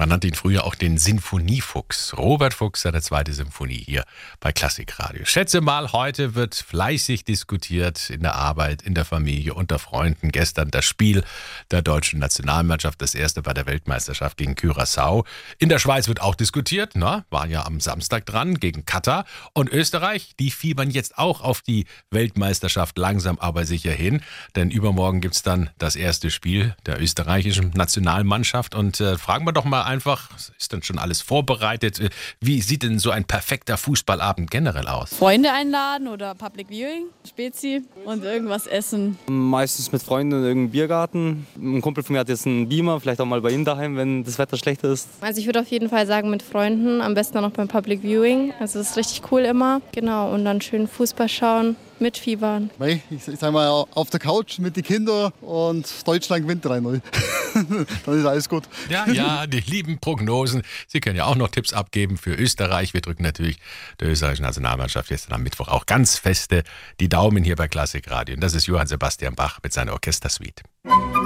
Man nannte ihn früher auch den Sinfoniefuchs. Robert Fuchs, seine zweite Symphonie hier bei Klassikradio. Schätze mal, heute wird fleißig diskutiert in der Arbeit, in der Familie, unter Freunden. Gestern das Spiel der deutschen Nationalmannschaft, das erste bei der Weltmeisterschaft gegen Curaçao. In der Schweiz wird auch diskutiert, waren ja am Samstag dran gegen Katar. Und Österreich, die fiebern jetzt auch auf die Weltmeisterschaft langsam aber sicher hin. Denn übermorgen gibt es dann das erste Spiel der österreichischen Nationalmannschaft. Und fragen wir doch mal einfach, ist denn schon alles vorbereitet? Wie sieht denn so ein perfekter Fußballabend generell aus? Freunde einladen oder Public Viewing, Spezi und irgendwas essen. Meistens mit Freunden in irgendeinem Biergarten. Ein Kumpel von mir hat jetzt einen Beamer, vielleicht auch mal bei ihm daheim, wenn das Wetter schlecht ist. Also ich würde auf jeden Fall sagen mit Freunden, am besten auch noch beim Public Viewing. Also das ist richtig cool immer. Genau, und dann schön Fußball schauen. Mitfiebern. Ich sag mal, auf der Couch mit den Kindern und Deutschland gewinnt 3-0. Dann ist alles gut. Ja, die lieben Prognosen. Sie können ja auch noch Tipps abgeben für Österreich. Wir drücken natürlich der österreichischen Nationalmannschaft jetzt am Mittwoch auch ganz feste die Daumen hier bei Klassikradio. Und das ist Johann Sebastian Bach mit seiner Orchestersuite.